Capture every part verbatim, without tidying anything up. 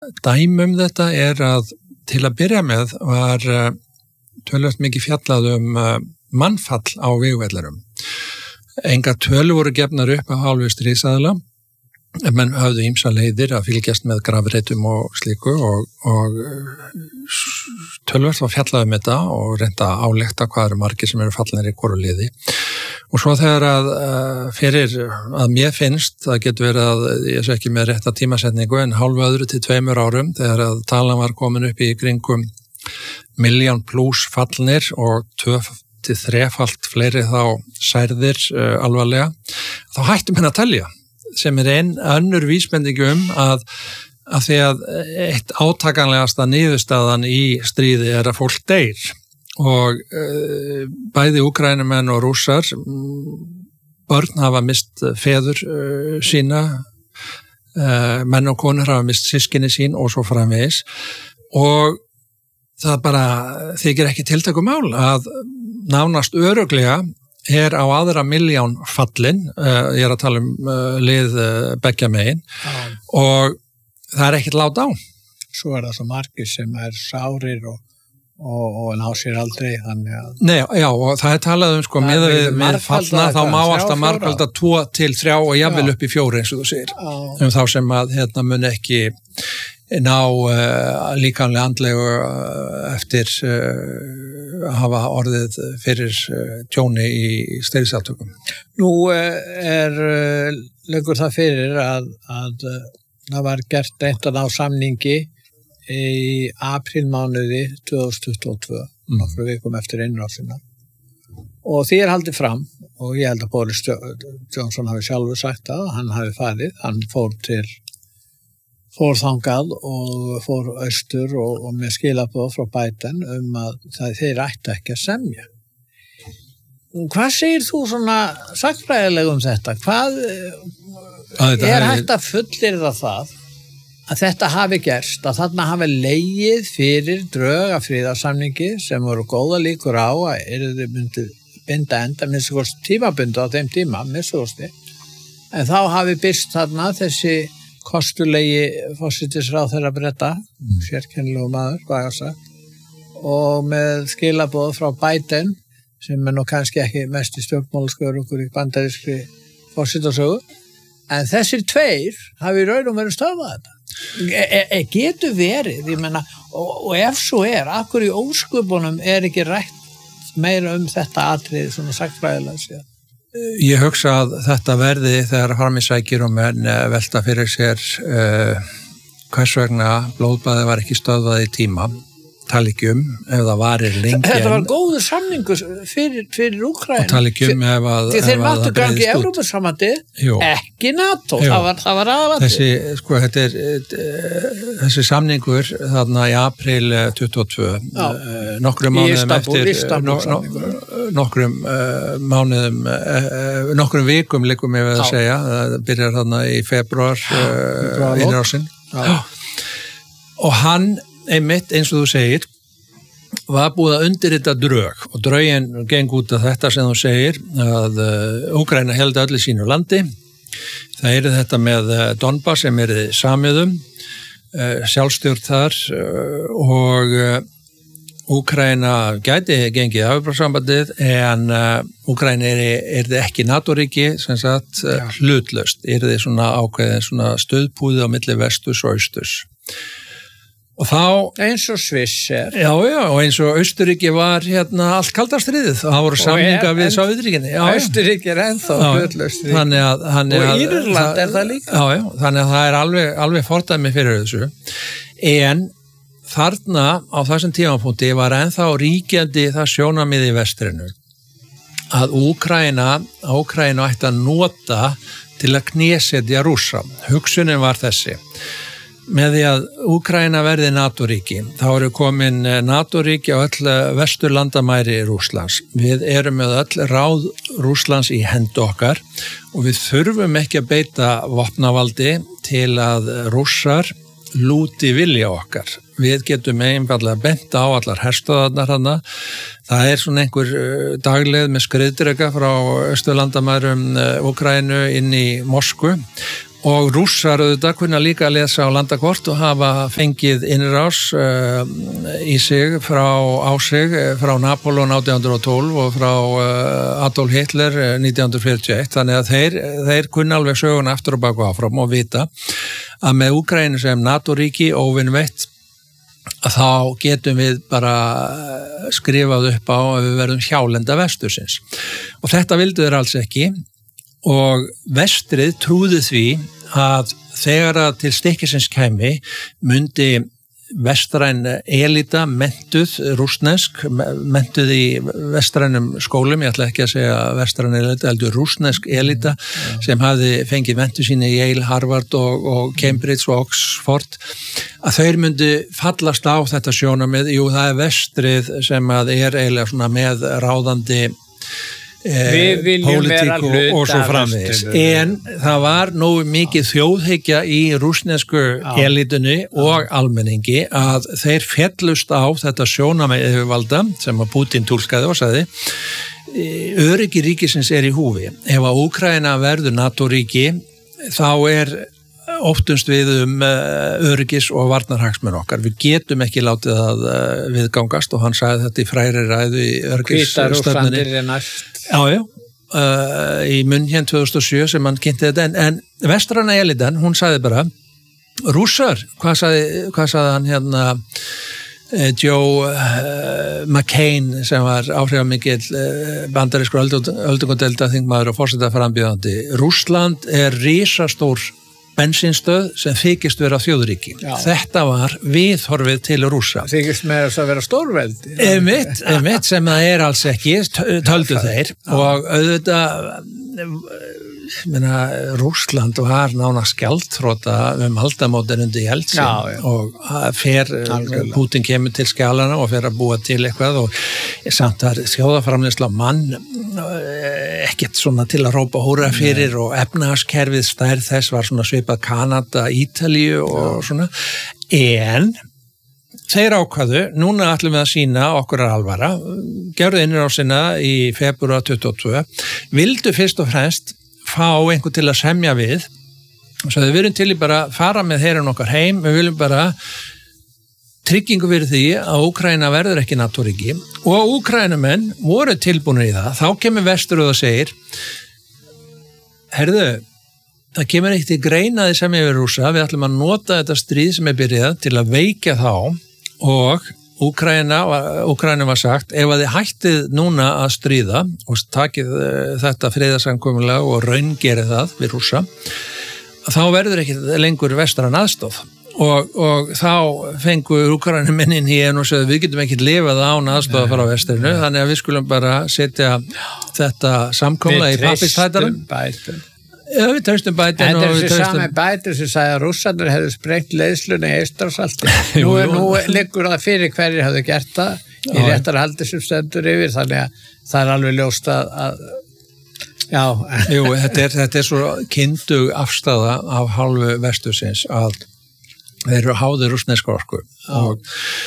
Dæmum þetta er að til að byrja með var töluvert mikið fjallað um mannfall á vígvellarum. Engar tölu voru gefnar upp af hálfu stríðsaðila, menn höfðu ýmsa leiðir að fylgjast með grafreitum og slíku og, og töluvert var fjallað um þetta og reynda að álekta hvað eru margir sem eru fallinir í hvoru liði. Og svo þegar að fyrir að mér finnst, það getur verið að, ég sé ekki með rétta tímasetningu, en hálfu öðru til tveimur árum, þegar að talan var komin upp í kringum miljón pluss fallnir og tvö til þrefalt fleiri þá særðir uh, alvarlega, þá hættum henni að telja, sem er einn önnur vísbending um að, að því að eitt átakanlegasta niðurstaðan í stríði er að fólk deyr. Og uh, bæði Úkraínumenn og Rússar, börn hafa mist feður uh, sína, uh, menn og konur hafa mist systkini sín og svo framvegis. Og það bara þykir ekki tiltökumál að nánast örugglega er á aðra miljón fallin, uh, ég er að tala um uh, lið uh, beggja megin, ah. og það er ekkert lát á. Svo er það svo margir sem er sárir og og, og ná sér aldrei þannig að... Nei, já, og það er talað um sko, með, með fallna þá má alltaf margfalda tvo til þrjá og jafnvel upp í fjóri eins og þú segir, já. Um þá sem að hérna mun ekki ná uh, líkamlega andlegu uh, eftir uh, að hafa orðið fyrir uh, tjóni í stríðsátökum. Nú uh, er uh, leggur það fyrir að, að uh, það var gert einhvern á samningi í aprílmánuði tvö þúsund tuttugu og tvö, mm. nokkru vikum eftir innrásina. Og því er haldið fram, og ég held að Boris Johnson hafi sjálfur sagt að hann hafi farið, hann fór til fór þangað og fór austur og, og með skilaboð frá Biden um að það þeir ættu ekki að semja. Hvað segir þú svona sagnfræðilega um þetta? Hvað að er hægt að fullyrða það að þetta hafi gerst, að þarna hafi legið fyrir drög af friðarsamningi sem voru góða líkur á að yrði myndi binda enda minnst kosti tímabundu á þeim tíma, minnst kosti, en þá hafi byrst þarna þessi kostulegi forsætisráðherra Breta, mm. sérkennilegu maður, hvað ég sagt, og með skilaboð frá Biden, sem er nú kannski ekki mest í stjórnmálaskörugur í bandarískri forsætasögu, en þessir tveir hafi í raun og verið stöðvað þetta. E, e, getur verið, ég menna, og, og ef svo er, akkur í ósköpunum er ekki rætt meira um þetta atrið svona sagfræðilega sér? Ég hugsa að þetta verði þegar framísækir og menn velta fyrir sér uh, hvers vegna blóðbaði var ekki stöðvað í tíma, tala ekki um ef það varir lengi. Þetta var góður samningur fyrir, fyrir Úkraínu. Og tala ekki um ef að því þeir máttu gangi í Evrópusambandi, ekki NATO, Jú. það var, það var aðalandi. Þessi, sko, þetta er þessi samningur þarna í apríl tuttugu og tvö, uh, nokkrum mánuðum eftir no, no, nokkrum uh, mánuðum uh, nokkrum vikum likum ég við að segja, það byrjar þarna í februar uh, innrásin. Og hann einmitt eins og þú segir var búið að undirrita drög og drögin geng út af þetta sem þú segir að Úkraína held öllu sínu landi. Það er þetta með Donbass sem er samiðum sjálfstjórn þar og Úkraína gæti gengið Evrópusambandið en Úkraína er, er ekki NATO-ríki sem sagt ja. hlutlaust, er þið svona ákveðin svona stöðpúði á milli vestus og austus. Og þá eins og Sviss er. Já, já, og eins og Austurríki var hérna allt kalda stríðið. Það voru samninga við Sovétríkinni. Austurríki er ennþá hlutlaust. Þannig að þannig og Írland er það líka. Já, já, þannig að það er alveg alveg fordæmi fyrir þessu. En þarna á þessum tímapunkti var ennþá ríkjandi það sjónarmið í vestrinu að Úkraína, Úkraína ætti að nota til að knésetja Rússa. Hugsunin var þessi. Með því að Úkraína verði NATO-ríki, þá eru komin NATO-ríki á öll vesturlandamæri Rússlands. Við erum með öll ráð Rússlands í hendu okkar og við þurfum ekki að beita vopnavaldi til að Rússar lúti vilja okkar. Við getum einfallega bent á allar herstöðarnar hana. Það er svona einhver dagleið með skriðdrega frá austurlandamærum Úkraínu inn í Moskvu Og rússar auðvitað kunna líka að lesa á landakort og hafa fengið innrás uh, í sig frá á sig frá Napóleon átján hundrað og tólf og frá uh, Adolf Hitler nítján hundrað fjörutíu og eitt. Þannig að þeir, þeir kunna alveg söguna aftur og bak og áfram og vita að með Úkraínu sem NATO-ríki óvinveitt að þá getum við bara skrifað upp á að við verðum hjálenda vestursins. Og þetta vildu þeir alls ekki. Og vestrið trúði því að þegar að til stykkisins kæmi myndi vestræn elita mentuð rússnesk, mentuð í vestrænum skólum, ég ætla ekki að segja vestræn elita, heldur rússnesk elita mm. sem hafði fengið mentuð sína í Yale, Harvard og, og Cambridge og Oxford, að þeir myndi fallast á þetta sjónarmið. Jú, það er vestrið sem að er eiginlega svona með ráðandi Við viljum vera hluta og svo framvegis. En það var nógu mikið þjóðhyggja í rússnesku elitunni og almenningi að þeir fellust á þetta sjónarmið yfirvalda sem að Putin túlkaði og sagði öryggi ríkisins er í húfi. Ef að Úkraína verður NATO-ríki þá er óttumst við um öryggis og varnarhagsmun okkar. Við getum ekki látið það viðgangast og hann sagði þetta í fræri ræðu í öryggisstefnunni. Já, já, uh, í München tvö þúsund og sjö sem hann kynnti þetta, en, en vestrana elitan, hún sagði bara, rússar, hvað sagði, hvað sagði hann hérna, Joe uh, McCain sem var áhrifamikill uh, bandarískur öldungadelda þingmaður og forsetaframbjóðandi. Rússland er risastór bensinstöð sem þykist vera þjóðríki. Já. Þetta var viðhorfið til rússa. Þykist með þess að vera stórveldi. Emitt, emitt sem það er alls ekki, töldu þeir. Já. Og auðvitað, menna, Rússland var nána skjaldþrota um aldamótin undir Jeltsin og fer, Algjörlega. Putin kemur til skjálana og fer að búa til eitthvað og samt að þjóðaframleiðsla mann ekkert svona til að rópa hóra fyrir og efnahagskerfið stærð þess var svona svipað Kanada, Ítalíu og Já. Svona, en þeir ákvaðu, núna ætlum við að sýna okkur er alvara, gerðu innrásina í febrúar tuttugu og tvö, vildu fyrst og fremst fá einhver til að semja við og svo við erum til í bara fara með herran okkar heim, við viljum bara tryggingu fyrir því að Úkraína verður ekki NATO-ríki og Úkraínumenn voru tilbúinir í það, þá kemur vestur og það segir herðu, það kemur eitt í greinaði sem yfir rússa, við ætlum að nota þetta stríð sem er byrjað til að veikja þá og Úkraína, Úkraína var sagt, ef að þið hættið núna að stríða og takið þetta friðarsamkomulag og raungerið það við rússa, þá verður ekki lengur vestræn aðstoð. Og, og þá fengu Úkraínumenn inn í einu og segðu við getum ekki lifað án aðstofa frá vestrinu, þannig að við skulum bara setja þetta samkomla í pappírstætarum. Við treystum bætum. Já, við treystum bætum. En það er þessi sami bætum sem sagði að rússarnir hefðu sprengt leiðsluna í Eystrasalti. Nú, nú liggur það fyrir hverjir hefðu gert það í réttarhaldi sem stendur yfir, þannig að það er alveg ljóst að, að já. Jú, þetta er, þetta er svo kyndug afstaða af hálfu vestursins að þeir eru háðir rússneska orku og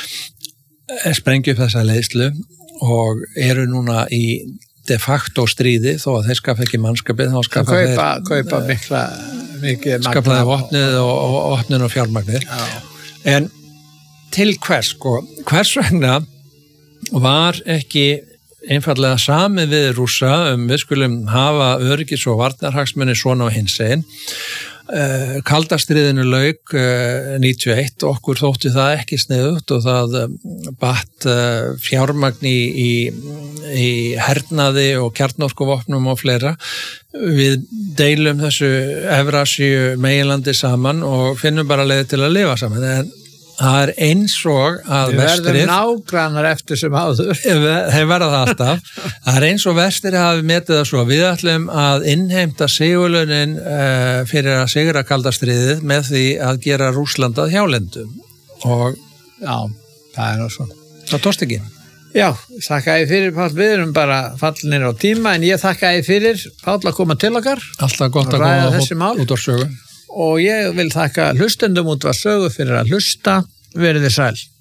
sprengju upp þessa leiðslu og eru núna í de facto stríði þó að þeir skaffa ekki mannskapið þá skaffa þeir kaupa mikla mikið skaflaði vopnið og, og, og opnin og fjármagnir en til hvers sko, hvers vegna var ekki einfallega samið við rússa um við skulum hafa öryggis og varnarhagsmunni svona á hinsegin. Uh, kaldastriðinu lauk uh, níutíu og eitt, okkur þótti það ekki sniðugt og það um, batt uh, fjármagn í, í, í hernaði og kjarnorkuvopnum og fleira. Við deilum þessu Evrasíu meginlandi saman og finnum bara leið til að lifa saman en það er eins og að við vestrið verðum nágrannar eftir sem áður þeir verða það alltaf það er eins og vestrið hafi metið það svo við ætlum að innheimta sigurlaunin uh, fyrir að sigra kaldastriðið með því að gera Rússland að hjálendum og já, það er nú svo það tókst ekki Já, þakka ég fyrir Páll, við erum bara fallinir á tíma en ég þakka ég fyrir Páll að koma til okkar alltaf gott að koma út á sögu og ég vil þakka hlustendum út af sögu fyrir að hlusta, verið þið sæl.